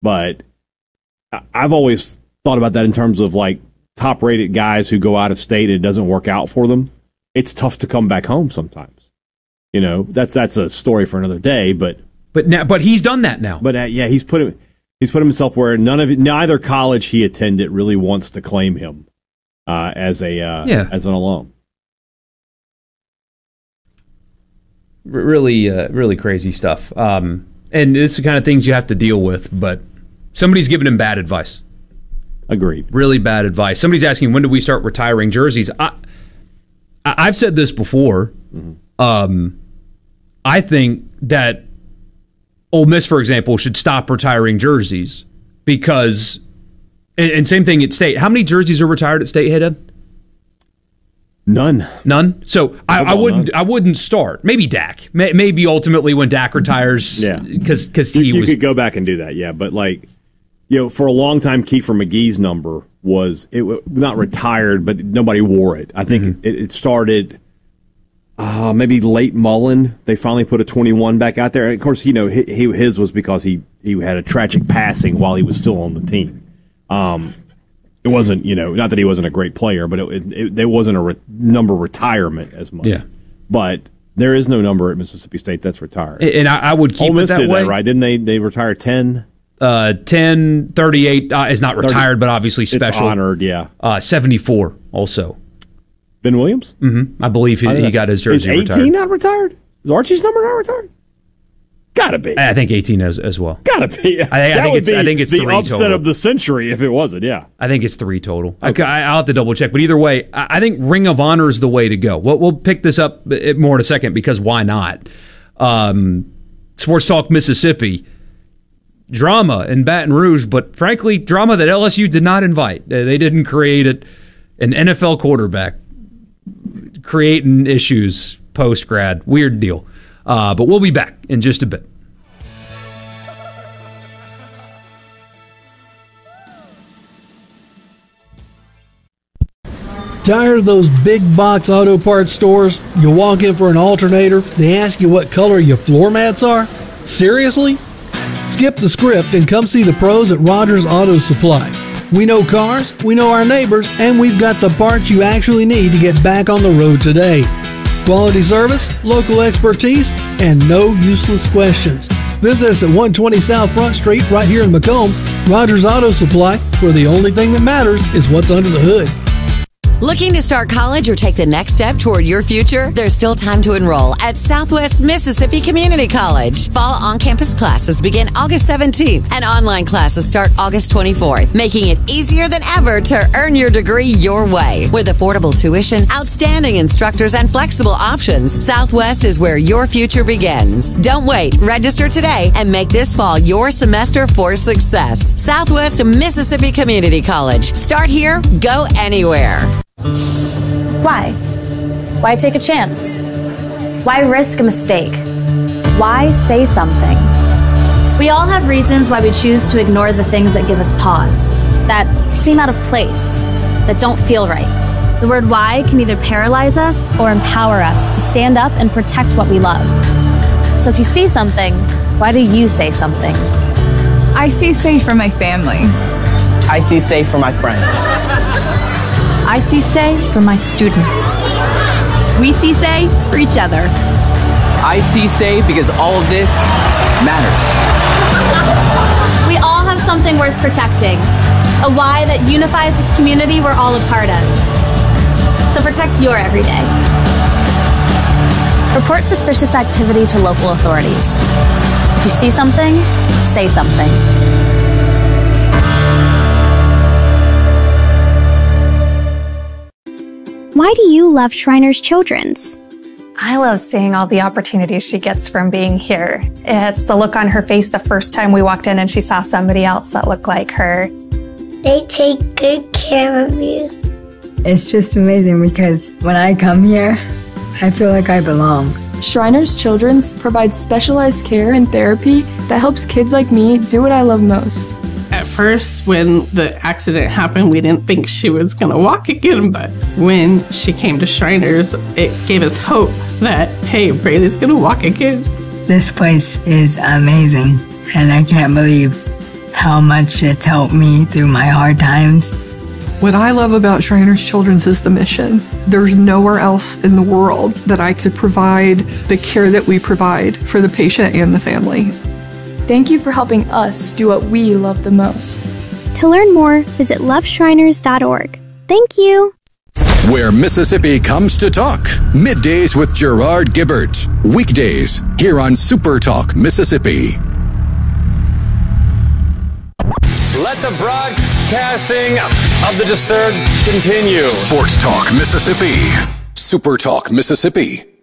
But I've always thought about that in terms of like top-rated guys who go out of state and it doesn't work out for them. It's tough to come back home sometimes. You know, that's a story for another day. But he's done that now. But he's put himself where neither college he attended really wants to claim him as an alum. Really, really crazy stuff. And it's the kind of things you have to deal with. But somebody's giving him bad advice. Agreed. Really bad advice. Somebody's asking, when do we start retiring jerseys? I've said this before. Mm-hmm. I think that Ole Miss, for example, should stop retiring jerseys because, and same thing at State. How many jerseys are retired at State, Haydad? None. So I wouldn't start. Maybe Dak. Maybe ultimately when Dak retires. Yeah. Because you could go back and do that. Yeah, but like. You know, for a long time, Kiefer McGee's number was not retired, but nobody wore it. I think it started maybe late Mullen. They finally put a 21 back out there. And of course, you know, his was because he had a tragic passing while he was still on the team. It wasn't, you know, not that he wasn't a great player, but there wasn't a number retirement as much. Yeah. But there is no number at Mississippi State that's retired. And I would keep Ole Miss it that did way. That, right? Didn't they retire 10? 10, 38 is not retired, but obviously special. It's honored, yeah. 74 also. Ben Williams? Mm-hmm. I believe he got his jersey retired. Is 18 not retired? Is Archie's number not retired? Gotta be. I think 18 as well. Gotta be. I think it's the 3 upset total. Of the century if it wasn't, yeah. I think it's 3 total. Okay. I'll have to double check. But either way, I think Ring of Honor is the way to go. We'll pick this up more in a second because why not? Sports Talk Mississippi. Drama in Baton Rouge, but frankly, drama that LSU did not invite. They didn't create an NFL quarterback creating issues post-grad. Weird deal. But we'll be back in just a bit. Tired of those big box auto parts stores? You walk in for an alternator, they ask you what color your floor mats are? Seriously? Skip the script and come see the pros at Rogers Auto Supply. We know cars, we know our neighbors, and we've got the parts you actually need to get back on the road today. Quality service, local expertise, and no useless questions. Visit us at 120 South Front Street right here in Macomb. Rogers Auto Supply, where the only thing that matters is what's under the hood. Looking to start college or take the next step toward your future? There's still time to enroll at Southwest Mississippi Community College. Fall on-campus classes begin August 17th and online classes start August 24th, making it easier than ever to earn your degree your way. With affordable tuition, outstanding instructors, and flexible options, Southwest is where your future begins. Don't wait. Register today and make this fall your semester for success. Southwest Mississippi Community College. Start here, go anywhere. Why? Why take a chance? Why risk a mistake? Why say something? We all have reasons why we choose to ignore the things that give us pause, that seem out of place, that don't feel right. The word why can either paralyze us or empower us to stand up and protect what we love. So if you see something, why do you say something? I see safe for my family. I see safe for my friends. I see say for my students. We see say for each other. I see say because all of this matters. We all have something worth protecting, a why that unifies this community we're all a part of. So protect your everyday. Report suspicious activity to local authorities. If you see something, say something. Why do you love Shriners Children's? I love seeing all the opportunities she gets from being here. It's the look on her face the first time we walked in and she saw somebody else that looked like her. They take good care of you. It's just amazing because when I come here, I feel like I belong. Shriners Children's provides specialized care and therapy that helps kids like me do what I love most. At first, when the accident happened, we didn't think she was going to walk again, but when she came to Shriners, it gave us hope that, hey, Braylee's going to walk again. This place is amazing, and I can't believe how much it's helped me through my hard times. What I love about Shriners Children's is the mission. There's nowhere else in the world that I could provide the care that we provide for the patient and the family. Thank you for helping us do what we love the most. To learn more, visit loveshriners.org. Thank you. Where Mississippi comes to talk. Middays with Gerard Gibbert. Weekdays here on Super Talk Mississippi. Let the broadcasting of the Disturbed continue. Sports Talk Mississippi. Super Talk Mississippi.